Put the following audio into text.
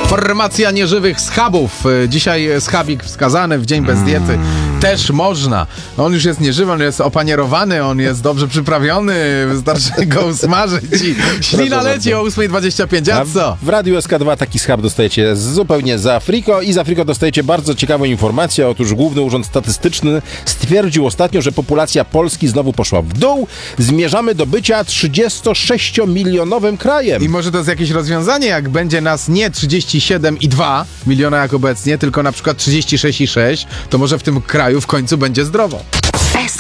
Formacja nieżywych schabów. Dzisiaj schabik wskazany w dzień bez diety. Też można. On już jest nieżywy, on jest opanierowany, on jest dobrze przyprawiony. Wystarczy go usmażyć i ślina leci o 8:25. A co? W Radiu SK2 taki schab dostajecie zupełnie za Afriko i z Afriko dostajecie bardzo ciekawą informację. Otóż Główny Urząd Statystyczny stwierdził ostatnio, że populacja Polski znowu poszła w dół. Zmierzamy do bycia 36-milionowym krajem. I może to jest jakieś rozwiązanie, jak będzie nas nie 37,2 miliona jak obecnie, tylko na przykład 36,6, to może w tym kraju w końcu będzie zdrowo.